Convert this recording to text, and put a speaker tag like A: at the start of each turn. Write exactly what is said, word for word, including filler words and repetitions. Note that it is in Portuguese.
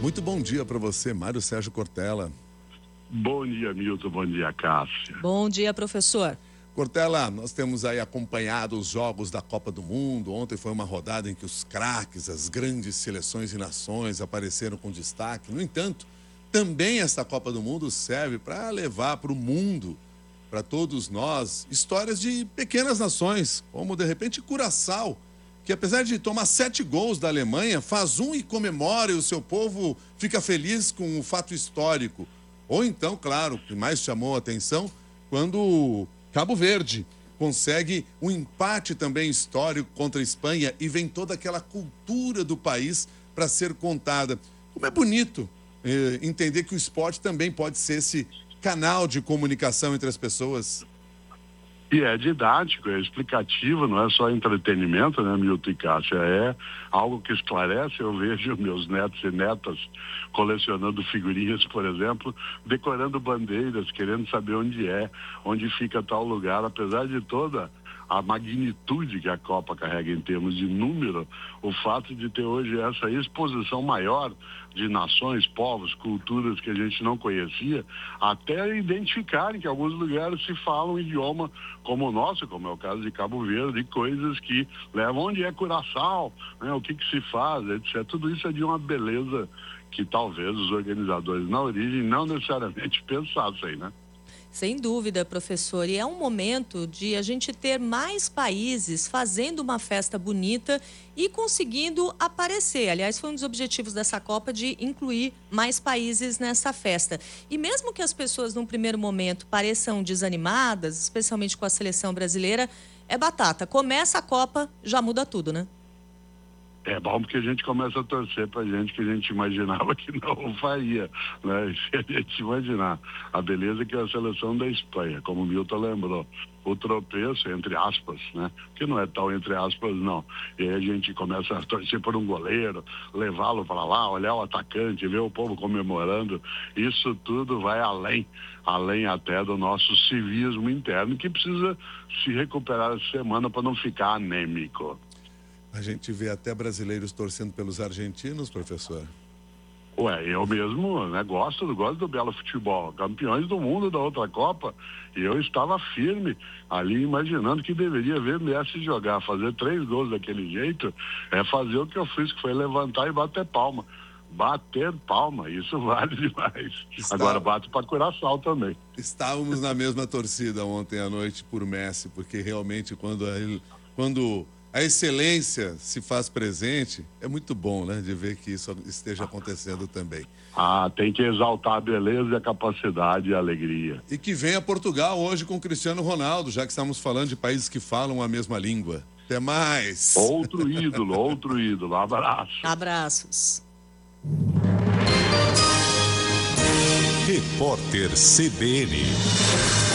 A: Muito bom dia para você, Mário Sérgio Cortella.
B: Bom dia, Milton. Bom dia, Cássia.
C: Bom dia, professor.
A: Cortella, nós temos aí acompanhado os jogos da Copa do Mundo. Ontem foi uma rodada em que os craques, as grandes seleções e nações apareceram com destaque. No entanto, também esta Copa do Mundo serve para levar para o mundo, para todos nós, histórias de pequenas nações, como de repente Curaçao, que apesar de tomar sete gols da Alemanha, faz um e comemora e o seu povo fica feliz com o fato histórico. Ou então, claro, o que mais chamou a atenção, quando Cabo Verde consegue um empate também histórico contra a Espanha e vem toda aquela cultura do país para ser contada. Como é bonito eh, entender que o esporte também pode ser esse canal de comunicação entre as pessoas.
B: E é didático, é explicativo, não é só entretenimento, né, Milton e Cássia? É algo que esclarece. Eu vejo meus netos e netas colecionando figurinhas, por exemplo, decorando bandeiras, querendo saber onde é, onde fica tal lugar, apesar de toda a magnitude que a Copa carrega em termos de número, o fato de ter hoje essa exposição maior de nações, povos, culturas que a gente não conhecia, até identificarem que em alguns lugares se fala um idioma como o nosso, como é o caso de Cabo Verde, e coisas que levam onde é Curaçao, né, o que que se faz, etcétera. Tudo isso é de uma beleza que talvez os organizadores na origem não necessariamente pensassem, né?
C: Sem dúvida, professor. E é um momento de a gente ter mais países fazendo uma festa bonita e conseguindo aparecer. Aliás, foi um dos objetivos dessa Copa, de incluir mais países nessa festa. E mesmo que as pessoas, num primeiro momento, pareçam desanimadas, especialmente com a seleção brasileira, é batata. Começa a Copa, já muda tudo, né?
B: É bom porque a gente começa a torcer pra gente que a gente imaginava que não faria, né? Se a gente imaginar a beleza que é a seleção da Espanha, como o Milton lembrou, o tropeço, entre aspas, né? Que não é tão entre aspas, não. E aí a gente começa a torcer por um goleiro, levá-lo para lá, olhar o atacante, ver o povo comemorando. Isso tudo vai além, além até do nosso civismo interno, que precisa se recuperar essa semana para não ficar anêmico.
A: A gente vê até brasileiros torcendo pelos argentinos, professor.
B: Ué, eu mesmo, né, gosto, gosto do belo futebol. Campeões do mundo da outra Copa. E eu estava firme ali, imaginando que deveria ver Messi jogar. Fazer três gols daquele jeito é fazer o que eu fiz, que foi levantar e bater palma. Bater palma, isso vale demais. Está... Agora bate para Curaçao também.
A: Estávamos na mesma torcida ontem à noite por Messi, porque realmente quando ele... Quando a excelência se faz presente, é muito bom, né, de ver que isso esteja acontecendo também.
B: Ah, tem que exaltar a beleza, a capacidade e a alegria.
A: E que venha Portugal hoje com Cristiano Ronaldo, já que estamos falando de países que falam a mesma língua. Até mais!
B: Outro ídolo, outro ídolo. Abraço.
C: Abraços.
D: Repórter C B N.